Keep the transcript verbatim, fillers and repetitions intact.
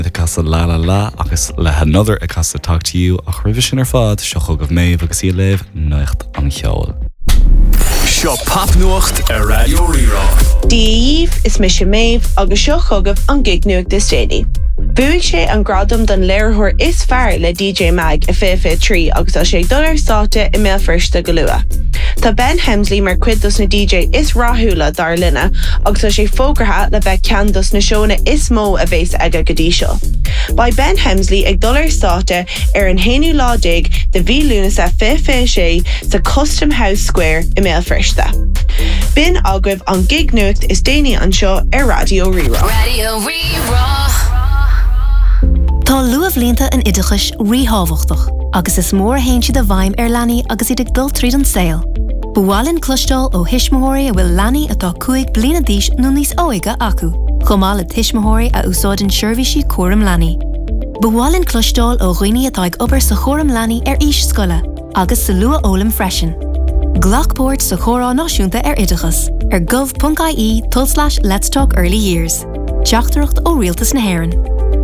The Casa La La La agus le another a Casa Talk to You ach revision ar fad seochog of Maeve agus I lev nocht an cheol. Seo papnuacht ar Radio Rira. Díomh is mis sé Maeve agus seochog of an gig nuach dis dédi. Buig sé an gradam don léirthóir is fearr le D J Mag a fé fé trí agus a sé dullar sáte I mé firsta go lua. Tá Ben Hemsley mar cuidas na D J is ráthúla dar linne agus a sé fógratha le bheith ceandas na seóna is mó a bhés aige go dtí seo. Ba Ben Hemsley ag dullar sáte ar an héanú lá dig de bhí lúnas a fé fé sé sa Custom House Square I mé firsta. Bin agribh an gig nuacht is déine an seo ar Radio Rira. Radio Rira. Tá luamh líonta an idichais ríhábhachtach, agus is mór hain siad a bhaim ar leanaí agus iad ag dul tríd an saoil. Bhuailinn clustáil ó Hismóirí a bhfuil leanaí atá cuaig bliana díos nó níos óige acu, chumáil a Hismóirí a úsáidin seirbhísí cuaram leanaí. Bhuailinn clustáil ó dhaoine atá ag obair sa chóram leanaí ar íos scoile, agus sa lua ólam freisin. Ghlachbord sa chórá náisiúnta ar idichas, ar gov.ie tull slash let's talk early years. Teachtareacht ó rialtas na hÉireann.